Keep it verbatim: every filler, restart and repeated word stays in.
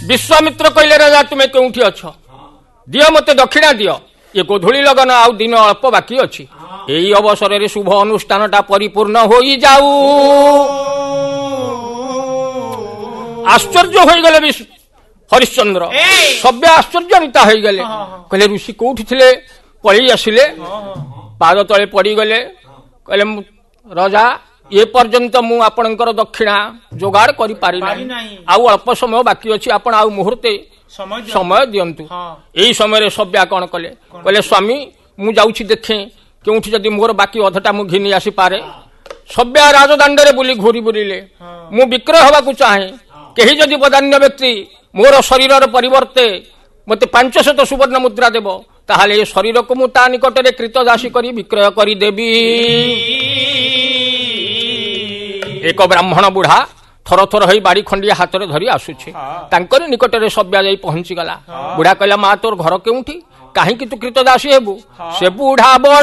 विश्वामित्र कहले राजा तुम केउठी अछ दियो मते दक्षिणा दियो ये गोधूली लगन आउ दिन अल्प बाकी अछि एई अवसर रे शुभ अनुष्ठानटा परिपूर्ण होई जाऊ। आश्चर्य होई गले हरिश्चंद्र सभ्य आश्चर्यता हो गले कहले ऋषि कोठी थिले पळी आसिले पाद तले पड़ी गले कहले राजा ये पर्यंत मु आपणकर दक्षिणा जोगाड़ करि पारि नाही आउ अल्प समय बाकी अछि आपण आउ मुहूर्ते समय दियंतु। एई समय रे सभ्या कोन कले कहले स्वामी मु जाउछि देखे केउठी जदि मोर बाकी अधटा मु घिनी आसी पारे। सभ्या राजदंड रे बुली घोरी बुलिले मु विक्रय हवा को चाहे केही जदि बदान्य व्यक्ति मोर शरीर परिवर्ते मते पांचशत सुवर्ण मुद्रा देव ताहाले ए शरीर को मु ता निकट रे कृतदासी करी विक्रय करी देबी। एक ब्राह्मण बुढ़ा थर थर होई बाड़ी खंडिया हाथ रे धरी आसुछे तांकर निकट रे सभ्या जाई पहुंची गला। बुढ़ा कहला मा तोर घर केउठी काहे कि तू कृतदासी हेबु से बुढ़ा